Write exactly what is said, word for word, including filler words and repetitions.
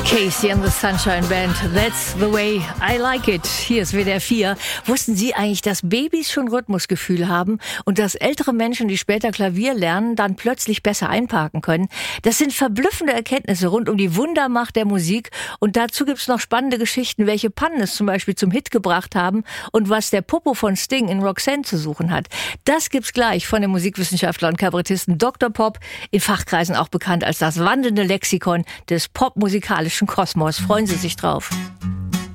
Casey and the Sunshine Band, that's the way I like it. Hier ist W D R vier. Wussten Sie eigentlich, dass Babys schon Rhythmusgefühl haben und dass ältere Menschen, die später Klavier lernen, dann plötzlich besser einparken können? Das sind verblüffende Erkenntnisse rund um die Wundermacht der Musik. Und dazu gibt's noch spannende Geschichten, welche Pannen es zum Beispiel zum Hit gebracht haben und was der Popo von Sting in Roxanne zu suchen hat. Das gibt's gleich von dem Musikwissenschaftler und Kabarettisten Doktor Pop, in Fachkreisen auch bekannt als das wandelnde Lexikon des popmusikalischen Kosmos. Freuen Sie sich drauf.